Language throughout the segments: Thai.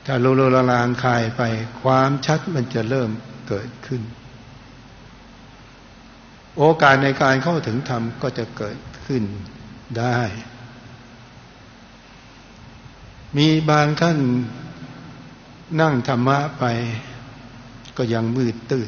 ถ้าลุลางคายไปความชัดมันจะเริ่มเกิดขึ้นโอกาสในการเข้าถึงธรรมก็จะเกิดขึ้นได้มีบางท่านนั่งธรรมะไปก็ยังมืดตื้น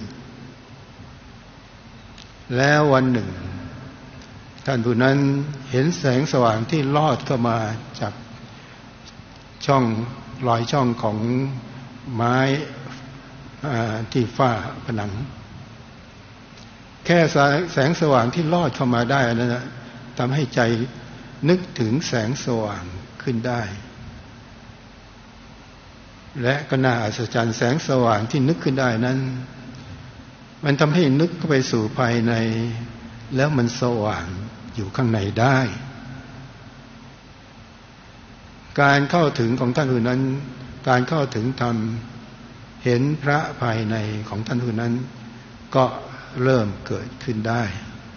แล้ววันหนึ่งท่านผู้นั้นเห็นแสงสว่างที่ลอดเข้ามาจากช่องรอยช่องของไม้ที่ฝ้าผนังแค่แสงสว่างที่ลอดเข้ามาได้นั้นนะทำให้ใจนึกถึงแสงสว่างขึ้นได้และก็น่าอัศจรรย์แสงสว่างที่นึกขึ้นได้นั้นมันทำให้นึกเข้าไปสู่ภายในแล้วมันสว่างอยู่ข้างในได้การเข้าถึงของท่านผู้นั้นการเข้าถึงธรรมเห็นพระภายในของท่านผู้นั้นก็เริ่มเกิดขึ้นได้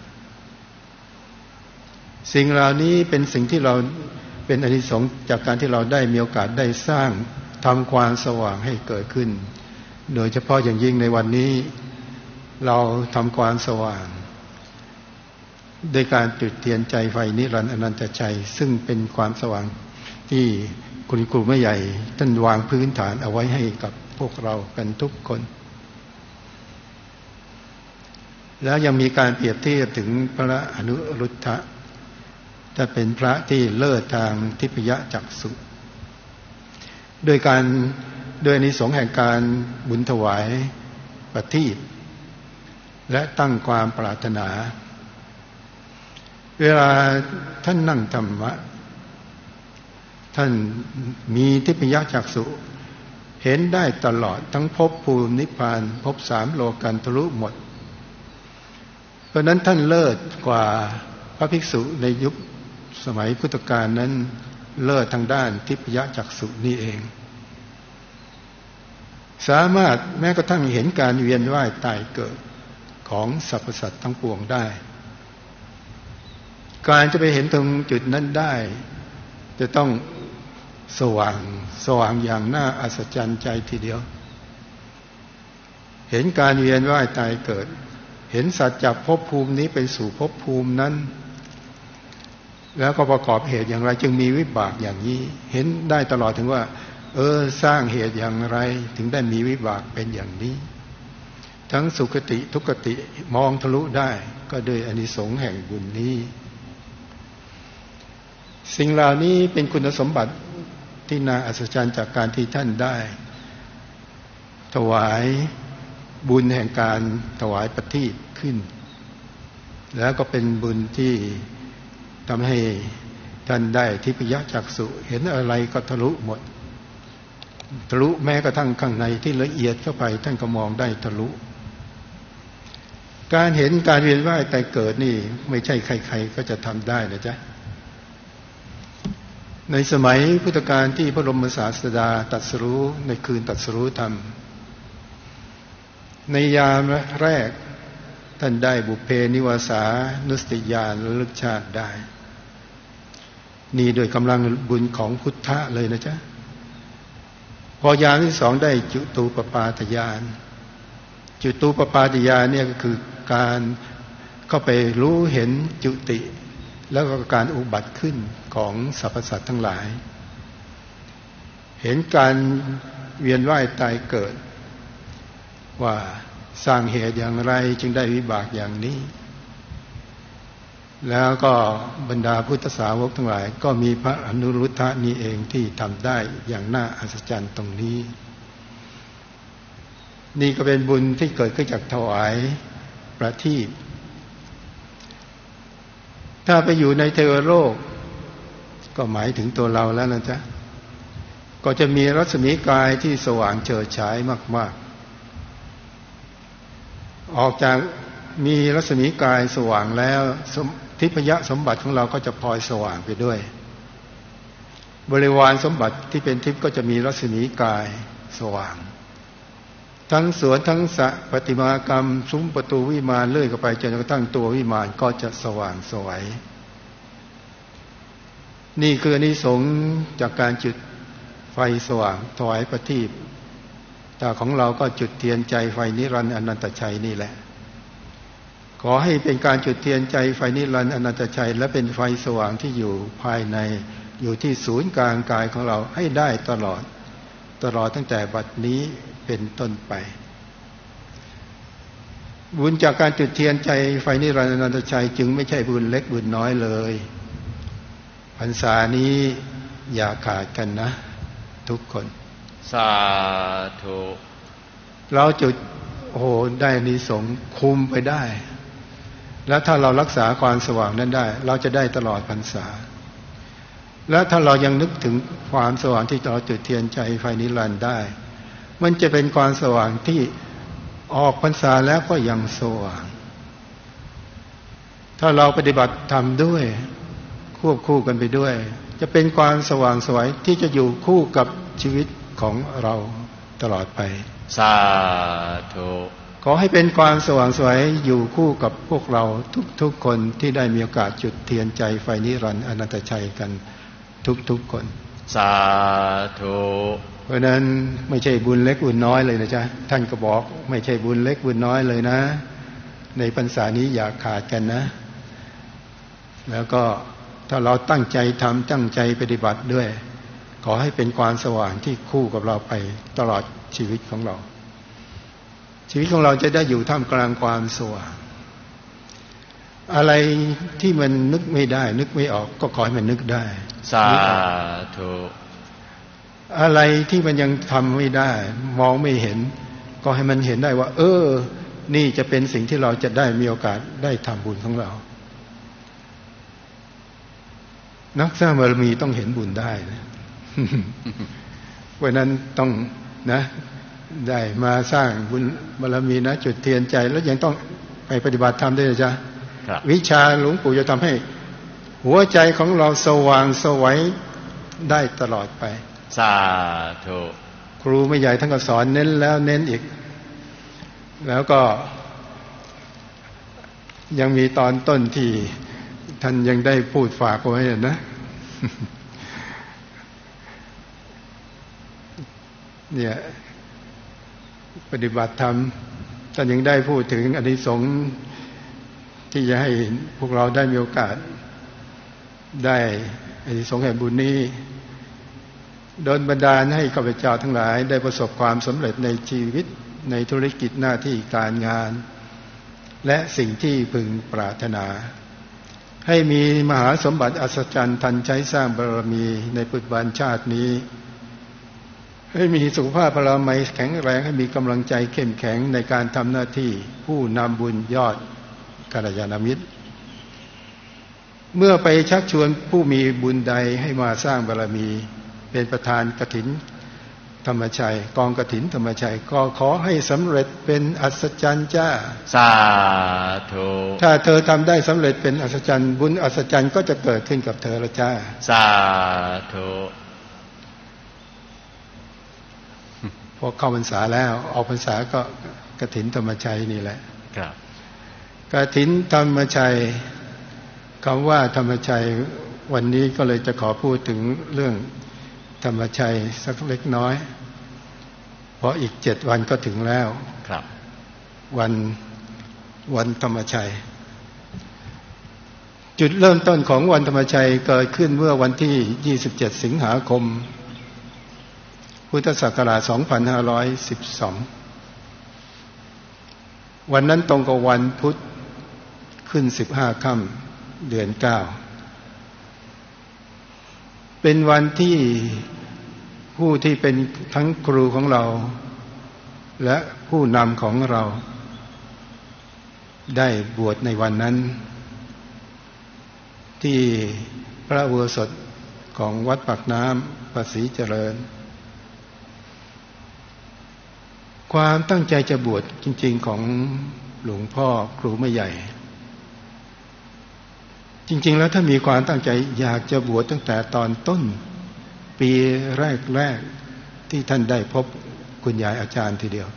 สิ่งเหล่านี้เป็นสิ่งที่เราเป็นอานิสงส์จากการที่เราได้มีโอกาสได้สร้างทำความสว่างให้เกิดขึ้นโดยเฉพาะอย่างยิ่งในวันนี้เราทำความสว่างโดยการจุดเทียนใจไฟนิรันดร์อนันตชัยซึ่งเป็นความสว่างที่คุณครูแม่ใหญ่ท่านวางพื้นฐานเอาไว้ให้กับพวกเรากันทุกคนแล้วยังมีการเปรียบเทียบถึงพระอนุรุทธะถ้าเป็นพระที่เลิศทางทิพยจักษุด้วยอานิสงส์แห่งการบุญถวายประทีปและตั้งความปรารถนาเวลาท่านนั่งธรรมะท่านมีทิพยจักษุเห็นได้ตลอดทั้งภพภูมินิพพานภพสามโลกันทะลุหมดเพราะนั้นท่านเลิศกว่าพระภิกษุในยุคสมัยพุทธกาลนั้นเลิศทางด้านทิพยจักษุนี่เองสามารถแม้กระทั่งเห็นการเวียนว่ายตายเกิดของสรรพสัตว์ทั้งปวงได้การจะไปเห็นตรงจุดนั้นได้จะต้องสว่างอย่างน่าอัศจรรย์ใจทีเดียวเห็นการเวียนว่ายตายเกิดเห็นสัตว์จากภพภูมินี้ไปสู่ภพภูมินั้นแล้วก็ประกอบเหตุอย่างไรจึงมีวิบากอย่างนี้เห็นได้ตลอดถึงว่าสร้างเหตุอย่างไรถึงได้มีวิบากเป็นอย่างนี้ทั้งสุคติทุกขติมองทะลุได้ก็โดยอานิสงส์แห่งบุญนี้สิ่งเหล่านี้เป็นคุณสมบัติที่น่าอัศจรรย์จากการที่ท่านได้ถวายบุญแห่งการถวายประทีปขึ้นแล้วก็เป็นบุญที่ทำให้ท่านได้ทิพยจักษุเห็นอะไรก็ทะลุหมดทะลุแม้กระทั่งข้างในที่ละเอียดเข้าไปท่านก็มองได้ทะลุการเห็นการเวียนว่ายตายเกิดนี่ไม่ใช่ใครๆก็จะทำได้นะจ๊ะในสมัยพุทธกาลที่พระบรมศาสดาตรัสรู้ในคืนตรัสรู้ธรรมในยามแรกท่านได้บุพเพนิวาสานุสติญาณระลึกชาติได้นี่โดยกำลังบุญของพุทธะเลยนะจ๊ะพอยามที่สองได้จุตูปปาตญาณจุตูปปาตญาณเนี่ยก็คือการเข้าไปรู้เห็นจุติแล้วก็การอุบัติขึ้นของสรรพสัตว์ทั้งหลายเห็นการเวียนว่ายตายเกิดว่าสร้างเหตุอย่างไรจึงได้วิบากอย่างนี้แล้วก็บรรดาพุทธสาวกทั้งหลายก็มีพระอนุรุทธะนี้เองที่ทำได้อย่างน่าอัศจรรย์ตรงนี้นี่ก็เป็นบุญที่เกิดขึ้นจากถวายประทีปถ้าไปอยู่ในเทวโลกก็หมายถึงตัวเราแล้วนะจ๊ะก็จะมีรัศมีกายที่สว่างเฉิดฉายมากๆออกจากมีรัศมีกายสว่างแล้วทิพยสมบัติของเราก็จะพลอยสว่างไปด้วยบริวารสมบัติที่เป็นทิพย์ก็จะมีรัศมีกายสว่างทั้งสวนทั้งสระประติมากรรมซุ้มประตูวิมานเลื่อยเข้าไปจนกระทั่งตัววิมานก็จะสว่างไสวนี่คืออานิสงส์จากการจุดไฟสว่างถวายประทีปแต่ของเราก็จุดเทียนใจไฟนิรันดร์อนันตชัยนี่แหละขอให้เป็นการจุดเทียนใจไฟนิรันดร์อนันตชัยและเป็นไฟสว่างที่อยู่ภายในอยู่ที่ศูนย์กลางกายของเราให้ได้ตลอดตั้งแต่บัดนี้เป็นต้นไปบุญจากการจุดเทียนใจไฟนิรันดร์อนันตชัยจึงไม่ใช่บุญเล็กบุญน้อยเลยพรรษานี้อย่าขาดกันนะทุกคนสาธุเราจุดโอ้โหได้อานิสงส์คุมไปได้แล้วถ้าเรารักษาความสว่างนั้นได้เราจะได้ตลอดพรรษาและถ้าเรายังนึกถึงความสว่างที่เราจุดเทียนใจไฟนิรันดร์ได้มันจะเป็นความสว่างที่ออกพรรษาแล้วก็ยังสว่างถ้าเราปฏิบัติธรรมด้วยควบคู่กันไปด้วยจะเป็นความสว่างไสวที่จะอยู่คู่กับชีวิตของเราตลอดไปสาธุขอให้เป็นความสว่างไสวอยู่คู่กับพวกเราทุกๆคนที่ได้มีโอกาสจุดเทียนใจไฟนิรันดร์อนันตชัยกันทุกคนสาธุเพราะนั้นไม่ใช่บุญเล็กบุญน้อยเลยนะจ๊ะท่านก็บอกไม่ใช่บุญเล็กบุญน้อยเลยนะในพรรษานี้อย่าขาดกันนะแล้วก็ถ้าเราตั้งใจทำตั้งใจปฏิบัติด้วยขอให้เป็นความสว่างที่คู่กับเราไปตลอดชีวิตของเราชีวิตของเราจะได้อยู่ท่ามกลางความสว่างอะไรที่มันนึกไม่ได้นึกไม่ออกก็ขอให้มันนึกได้สาธุอะไรที่มันยังทำไม่ได้มองไม่เห็นก็ให้มันเห็นได้ว่านี่จะเป็นสิ่งที่เราจะได้มีโอกาสได้ทำบุญของเรานักสร้างบารมีต้องเห็นบุญได้นะเพราะนั้นต้องนะได้มาสร้างบุญบารมีนะจุดเทียนใจแล้วยังต้องไปปฏิบัติธรรมด้วยนะจ๊ะวิชาหลวงปู่จะทำให้หัวใจของเราสว่างไสวได้ตลอดไปสาธุครูไม่ใหญ่ท่านก็สอนเน้นแล้วเน้นอีกแล้วก็ยังมีตอนต้นที่ท่านยังได้พูดฝากไว้นะเนี่ยปฏิบัติธรรมท่านยังได้พูดถึงอานิสงส์ที่จะให้พวกเราได้มีโอกาสได้อานิสงส์แห่งบุญนี้โดนบันดาลให้ข้าพเจ้าทั้งหลายได้ประสบความสำเร็จในชีวิตในธุรกิจหน้าที่การงานและสิ่งที่พึงปรารถนาให้มีมหาสมบัติอัศจรรย์ทันใช้สร้างบารมีในปัจจุบันชาตินี้ให้มีสุขภาพพลามัยแข็งแรงให้มีกำลังใจเข้มแข็งในการทำหน้าที่ผู้นำบุญยอดกัลยาณมิตรเมื่อไปชักชวนผู้มีบุญใดให้มาสร้างบารมีเป็นประธานกฐินธรรมชัยกองกฐินธรรมชัยก็ขอให้สำเร็จเป็นอัศจรรย์จ้าสาธุถ้าเธอทำได้สำเร็จเป็นอัศจรรย์บุญอัศจรรย์ก็จะเกิดขึ้นกับเธอละจ้าสาธุพอเข้าพรรษาแล้วออกพรรษาก็กฐินธรรมชัยนี่แหละครับกฐินธรรมชัยคำว่าธรรมชัยวันนี้ก็เลยจะขอพูดถึงเรื่องธรรมชัยสักเล็กน้อยเพราะอีก7 วันก็ถึงแล้วครับวันธรรมชัยจุดเริ่มต้นของวันธรรมชัยเกิดขึ้นเมื่อวันที่27 สิงหาคมพุทธศักราช 2512 วันนั้นตรงกับวันพุธขึ้น15 ค่ำเดือน 9เป็นวันที่ผู้ที่เป็นทั้งครูของเราและผู้นำของเราได้บวชในวันนั้นที่พระอุโบสถของวัดปากน้ำประศรีเจริญความตั้งใจจะบวชจริงๆของหลวงพ่อครูไม่ใหญ่จริงๆแล้วถ้ามีความตั้งใจอยากจะบวชตั้งแต่ตอนต้นปีแรกๆที่ท่านได้พบคุณยายอาจารย์ทีเดียว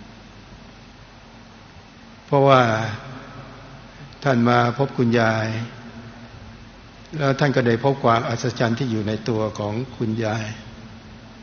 เพราะว่าท่านมาพบคุณยายแล้วท่านก็ได้พบความอัศจรรย์ที่อยู่ในตัวของคุณยาย